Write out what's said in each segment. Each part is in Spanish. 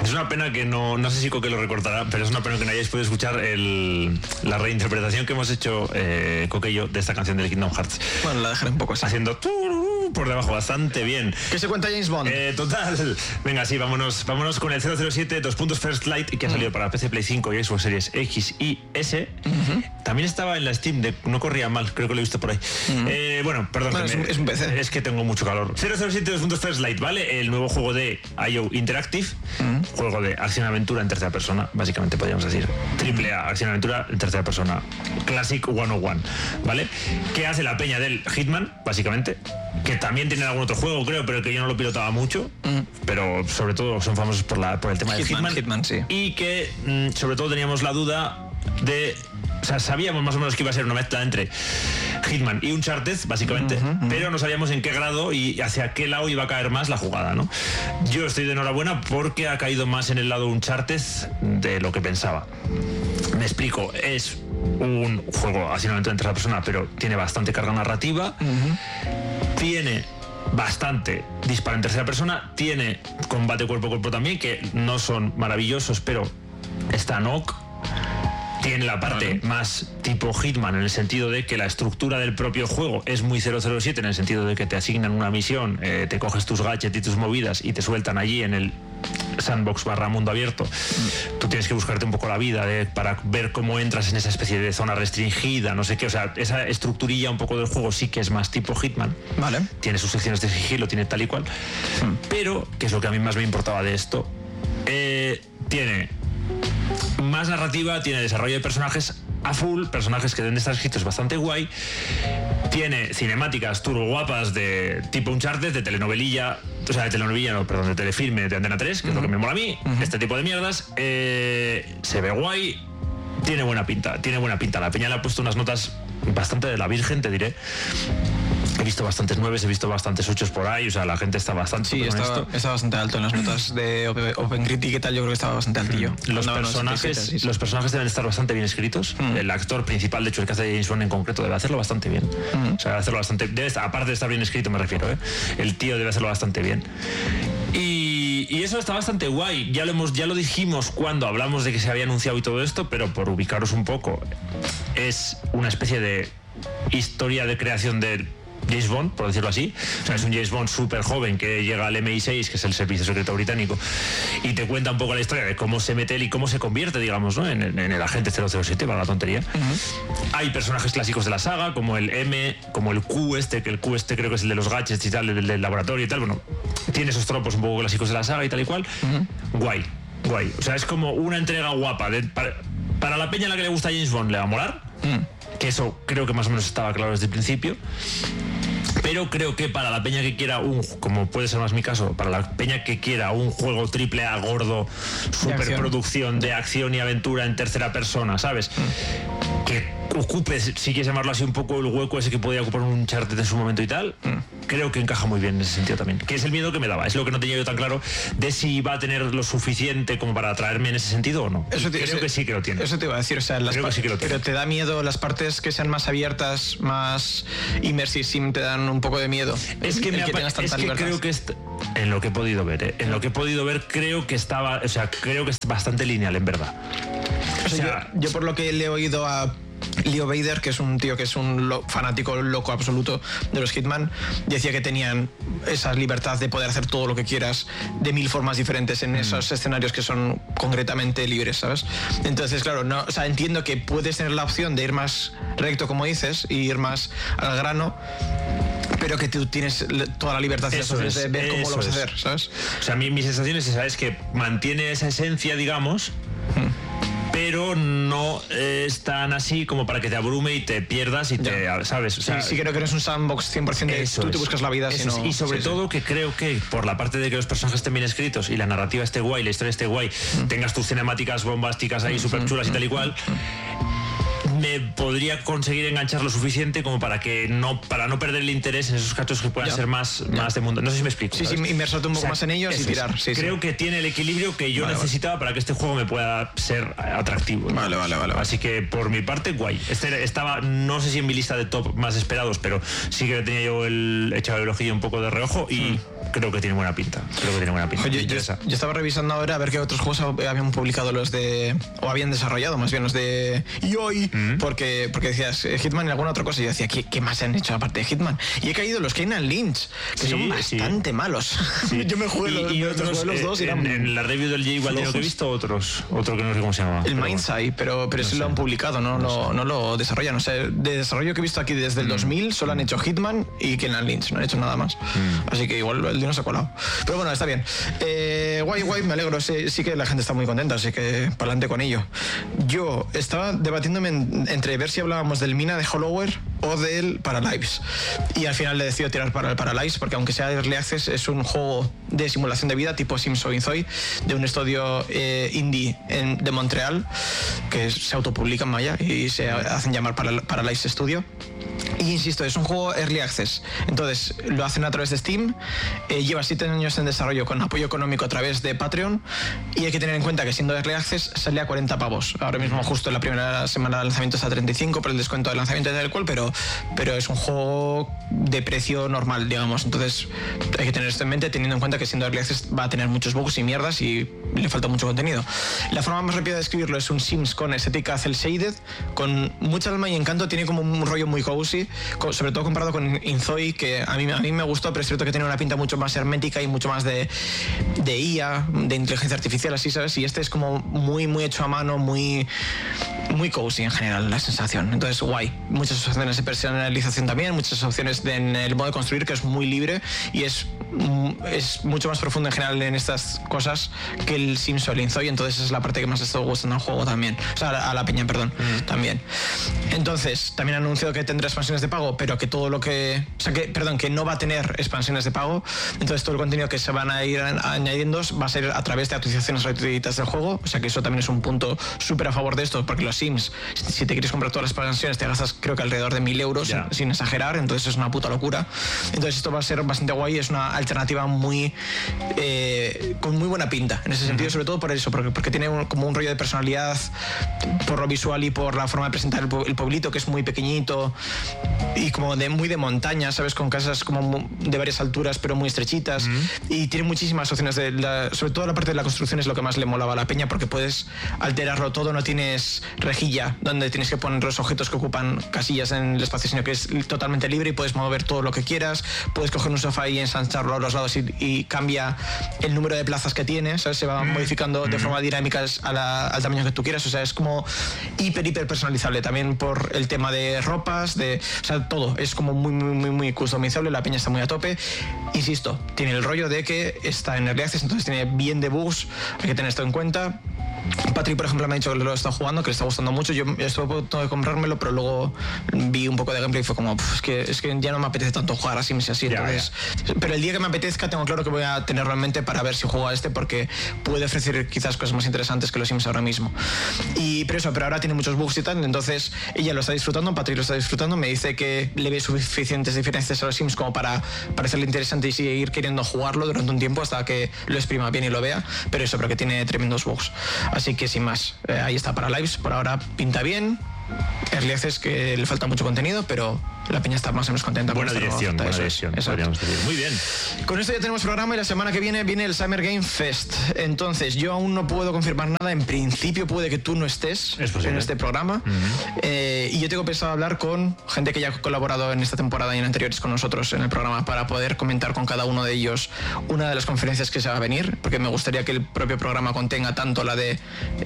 Es una pena que no sé si Coque lo recortará, pero es una pena que no hayáis podido escuchar la reinterpretación que hemos hecho Coque y yo de esta canción del Kingdom Hearts. Bueno, la dejaré un poco así. Haciendo por debajo, bastante bien. ¿Qué se cuenta James Bond? Total. Venga, sí, vámonos con el 007 First Light, que ha salido para PC, Play 5 y Xbox Series X y S. También estaba en la Steam, no corría mal, creo que lo he visto por ahí. Bueno, perdón. Bueno, es un PC. Es que tengo mucho calor. 007 First Light, ¿vale? El nuevo juego de IO Interactive. Juego de acción-aventura en tercera persona, básicamente podríamos decir. Triple A, acción-aventura en tercera persona. Classic 101, ¿vale? Que hace la peña del Hitman, básicamente. Que también tienen algún otro juego, creo, pero que yo no lo pilotaba mucho. Pero sobre todo son famosos por el tema de Hitman. Sí. Y que sobre todo teníamos la duda de... O sea, sabíamos más o menos que iba a ser una mezcla entre Hitman y Uncharted, básicamente, pero no sabíamos en qué grado y hacia qué lado iba a caer más la jugada, ¿no? Yo estoy de enhorabuena porque ha caído más en el lado Uncharted de lo que pensaba. Me explico, es un juego accionamiento en tercera persona, pero tiene bastante carga narrativa, tiene bastante disparo en tercera persona, tiene combate cuerpo a cuerpo también, que no son maravillosos, pero están ok. Tiene la parte más tipo Hitman en el sentido de que la estructura del propio juego es muy 007 en el sentido de que te asignan una misión, te coges tus gadgets y tus movidas y te sueltan allí en el sandbox / mundo abierto. Tú tienes que buscarte un poco la vida para ver cómo entras en esa especie de zona restringida, no sé qué, o sea, esa estructurilla un poco del juego sí que es más tipo Hitman. Vale. Tiene sus secciones de sigilo, tiene tal y cual. Pero, que es lo que a mí más me importaba de esto, tiene más narrativa, tiene desarrollo de personajes a full, personajes que deben de estar escritos bastante guay, tiene cinemáticas turbo guapas de tipo Uncharted, de telenovelilla, o sea, de telefilme de Antena 3, que es lo que me mola a mí, este tipo de mierdas, se ve guay, tiene buena pinta, la peña le ha puesto unas notas bastante de la virgen, te diré. He visto bastantes 9, he visto bastantes 8 por ahí, o sea, la gente está bastante... Sí, está bastante alto en las notas de OpenCritic y tal, yo creo que estaba bastante altillo. Los personajes deben estar bastante bien escritos. El actor principal, de hecho, el que hace de James Bond en concreto, debe hacerlo bastante bien. O sea, aparte de estar bien escrito, me refiero, el tío debe hacerlo bastante bien. Y eso está bastante guay. Ya lo dijimos cuando hablamos de que se había anunciado y todo esto, pero por ubicaros un poco, es una especie de historia de creación de James Bond, por decirlo así. O sea, es un James Bond súper joven que llega al MI6, que es el servicio secreto británico, y te cuenta un poco la historia de cómo se mete él y cómo se convierte, digamos, ¿no? en el agente 007, para la tontería. Hay personajes clásicos de la saga, como el M, como el Q que el Q creo que es el de los gadgets y tal, el del laboratorio y tal. Bueno, tiene esos tropos un poco clásicos de la saga y tal y cual. Guay. O sea, es como una entrega guapa. Para la peña a la que le gusta James Bond le va a molar. Que eso creo que más o menos estaba claro desde el principio. Pero creo que para la peña que quiera como puede ser más mi caso, para la peña que quiera un juego triple A gordo, superproducción de acción y aventura en tercera persona, ¿sabes? Que ocupe, si quieres llamarlo así, un poco el hueco ese que podía ocupar un Uncharted en su momento y tal, creo que encaja muy bien en ese sentido también. Que es el miedo que me daba, es lo que no tenía yo tan claro de si va a tener lo suficiente como para atraerme en ese sentido o no. Creo que sí que lo tiene. Eso te iba a decir, o sea, creo que sí que lo tiene. Pero te da miedo las partes que sean más abiertas, más immersive sim, te dan un poco de miedo. Es que creo que en lo que he podido ver, creo que estaba, o sea, creo que es bastante lineal, en verdad. O sea, yo por lo que le he oído a Leo Vader, que es un tío que es un fanático loco absoluto de los Hitman, decía que tenían esa libertad de poder hacer todo lo que quieras de 1000 formas diferentes en esos escenarios que son concretamente libres, ¿sabes? Entonces, claro, o sea, entiendo que puedes tener la opción de ir más recto, como dices, y ir más al grano, pero que tú tienes toda la libertad de ver cómo lo vas a hacer, ¿sabes? O sea, mi sensación es esa, es que mantiene esa esencia, digamos, pero no es tan así como para que te abrume y te pierdas y te, ¿sabes? O sea, sí, creo que no es un sandbox 100% de tú te buscas la vida, sino... Y sobre todo que creo que por la parte de que los personajes estén bien escritos y la narrativa esté guay, la historia esté guay, tengas tus cinemáticas bombásticas ahí súper chulas y tal y cual, me podría conseguir enganchar lo suficiente como para no perder el interés en esos casos que puedan ser más de mundo. No sé si me explico. Sí, inmersarte un poco más en ellos y tirar. Creo que tiene el equilibrio que yo necesitaba para que este juego me pueda ser atractivo. Vale. Así que por mi parte, guay. Estaba, no sé si en mi lista de top más esperados, pero sí que tenía yo echado el ojillo un poco de reojo y creo que tiene buena pinta. Oye, yo estaba revisando ahora a ver qué otros juegos habían publicado o habían desarrollado más bien los de EA, porque decías Hitman y alguna otra cosa, y yo decía, ¿qué más han hecho aparte de Hitman? Y he caído los Kane & Lynch, que son bastante malos. Sí. Yo me jugué los dos y eran... En la review del J igual que he visto otro que no sé cómo se llama. El Mindside, pero sí lo han publicado, no lo desarrollan. O sea, de desarrollo que he visto aquí desde el 2000 solo han hecho Hitman y Kane & Lynch, no han hecho nada más. Así que igual el día no se ha colado. Pero bueno, está bien. Guay, me alegro. Sí que la gente está muy contenta, así que para adelante con ello. Yo estaba debatiéndome entre ver si hablábamos del Mina de Hollower o del Paralives. Y al final le decido tirar para el Paralives, porque aunque sea Early Access, es un juego de simulación de vida tipo Sims o Inzoi, de un estudio indie de Montreal, que se autopublican, vaya, y se hacen llamar Paralives Studio. Y insisto, es un juego Early Access. Entonces, lo hacen a través de Steam, lleva 7 años en desarrollo con apoyo económico a través de Patreon, y hay que tener en cuenta que siendo Early Access sale a 40 pavos. Ahora mismo justo en la primera semana de lanzamiento está a 35 por el descuento de lanzamiento del alcohol, pero es un juego de precio normal, digamos. Entonces hay que tener esto en mente, teniendo en cuenta que siendo Early Access va a tener muchos bugs y mierdas y le falta mucho contenido. La forma más rápida de describirlo es un Sims con estética cel shaded, con mucha alma y encanto. Tiene como un rollo muy cozy, sobre todo comparado con Inzoi, que a mí me gustó, pero es cierto que tiene una pinta mucho más hermética y mucho más de IA, de inteligencia artificial, así, ¿sabes? Y este es como muy hecho a mano, muy cozy en general, la sensación. Entonces, guay. Muchas opciones de personalización también, muchas opciones en el modo de construir, que es muy libre y es mucho más profundo en general en estas cosas que el Sims o el Inzoi. Entonces esa es la parte que más está gustando al juego también, o sea, a la peña, perdón, también. Entonces también han anunciado que tendrá expansiones de pago, pero que que no va a tener expansiones de pago. Entonces todo el contenido que se van a ir añadiendo va a ser a través de actualizaciones gratuitas del juego. O sea que eso también es un punto súper a favor de esto, porque los Sims, si te quieres comprar todas las expansiones, te gastas creo que alrededor de 1.000 euros, sin exagerar. Entonces es una puta locura. Entonces esto va a ser bastante guay. Es una alternativa con muy buena pinta en ese sentido, sobre todo por eso, porque tiene como un rollo de personalidad por lo visual y por la forma de presentar el pueblito, que es muy pequeñito y como muy de montaña, ¿sabes? Con casas como de varias alturas pero muy estrechitas, y tiene muchísimas opciones sobre todo la parte de la construcción es lo que más le molaba a la peña, porque puedes alterarlo todo, no tienes rejilla donde tienes que poner los objetos que ocupan casillas en el espacio, sino que es totalmente libre y puedes mover todo lo que quieras. Puedes coger un sofá y ensancharlo a los lados y cambia el número de plazas que tienes, ¿sabes? Se va modificando de forma dinámica al tamaño que tú quieras. O sea, es como hiper personalizable también por el tema de ropas, o sea, todo es como muy customizable. La peña está muy a tope. Insisto, tiene el rollo de que está en Early Access, entonces tiene bien de bugs, hay que tener esto en cuenta. Patrick, por ejemplo, me ha dicho que lo está jugando, que le está gustando mucho. Yo estuve a punto de comprármelo, pero luego vi un poco de gameplay y fue como, es que ya no me apetece tanto jugar a Sims así. Entonces, pero el día que me apetezca tengo claro que voy a tenerlo en mente para ver si juego a este, porque puede ofrecer quizás cosas más interesantes que los Sims ahora mismo. Pero ahora tiene muchos bugs y tal, entonces ella lo está disfrutando, Patrick lo está disfrutando, me dice que le ve suficientes diferencias a los Sims como para parecerle interesante y seguir queriendo jugarlo durante un tiempo hasta que lo exprima bien y lo vea, pero que tiene tremendos bugs. Así que sin más, ahí está Paralives, por ahora pinta bien. Early Access, que le falta mucho contenido, pero la peña está más o menos contenta. Buena dirección, podríamos decir. Muy bien. Con esto ya tenemos programa y la semana que viene el Summer Game Fest. Entonces, yo aún no puedo confirmar nada. En principio puede que tú no estés en este programa. Y yo tengo pensado hablar con gente que ya ha colaborado en esta temporada y en anteriores con nosotros en el programa, para poder comentar con cada uno de ellos una de las conferencias que se va a venir, porque me gustaría que el propio programa contenga tanto la de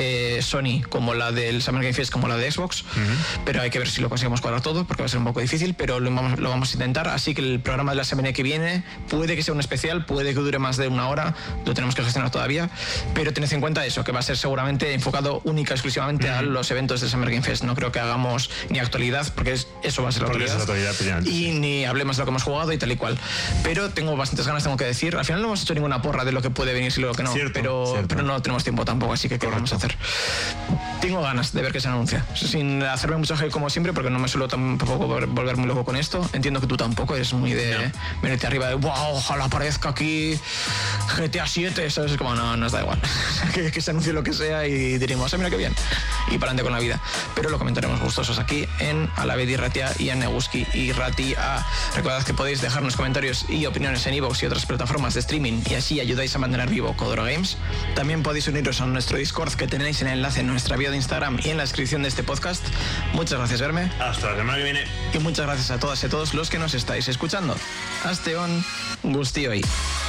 Sony como la del Summer Game Fest como la de Xbox. Pero hay que ver si lo conseguimos cuadrar todo, porque va a ser un poco difícil, pero lo vamos a intentar. Así que el programa de la semana que viene puede que sea un especial, puede que dure más de una hora, lo tenemos que gestionar todavía, pero tened en cuenta eso, que va a ser seguramente enfocado única exclusivamente a los eventos del Summer Game Fest. No creo que hagamos ni actualidad, porque eso va a ser la actualidad, y ni hablemos de lo que hemos jugado y tal y cual. Pero tengo bastantes ganas, tengo que decir. Al final no hemos hecho ninguna porra de lo que puede venir y lo que no, pero no tenemos tiempo tampoco, así que ¿qué vamos a hacer? Tengo ganas de ver qué se anuncia, sin hacerme mucho hype como siempre, porque no me suelo tampoco volver muy loco con esto. Entiendo que tú tampoco eres muy de venirte arriba de wow, ojalá aparezca aquí GTA 7, ¿sabes? Es como, no nos da igual. que se anuncie lo que sea y diremos, mira qué bien. Y para adelante con la vida. Pero lo comentaremos gustosos aquí en Alavedi Ratia y en Neguski y Ratia. Recordad que podéis dejarnos comentarios y opiniones en iVoox y otras plataformas de streaming y así ayudáis a mantener vivo Codoro Games. También podéis uniros a nuestro Discord, que tenéis en el enlace en nuestra bio de Instagram y en la descripción de este podcast. Muchas gracias, Verme. Hasta la semana que viene. Y muchas gracias a todas y a todos los que nos estáis escuchando. Aste on guztioi.